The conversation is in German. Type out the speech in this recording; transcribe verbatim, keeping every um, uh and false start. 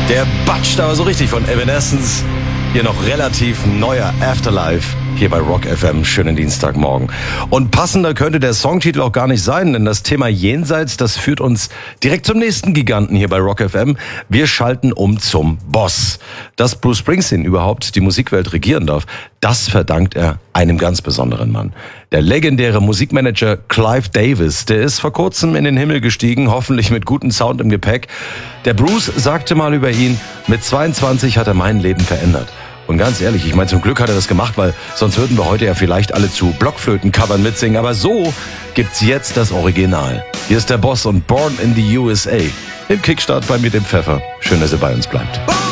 Der batscht aber so richtig von Evanescence. Hier noch relativ neuer Afterlife. Hier bei Rock F M. Schönen Dienstagmorgen. Und passender könnte der Songtitel auch gar nicht sein, denn das Thema Jenseits, das führt uns direkt zum nächsten Giganten hier bei Rock F M. Wir schalten um zum Boss. Dass Bruce Springsteen überhaupt die Musikwelt regieren darf, das verdankt er einem ganz besonderen Mann. Der legendäre Musikmanager Clive Davis, der ist vor kurzem in den Himmel gestiegen, hoffentlich mit gutem Sound im Gepäck. Der Bruce sagte mal über ihn, mit zweiundzwanzig hat er mein Leben verändert. Und ganz ehrlich, ich meine, zum Glück hat er das gemacht, weil sonst würden wir heute ja vielleicht alle zu Blockflöten-Covern mitsingen. Aber so gibt's jetzt das Original. Hier ist der Boss und Born in the U S A. Im Kickstart bei mir dem Pfeffer. Schön, dass ihr bei uns bleibt.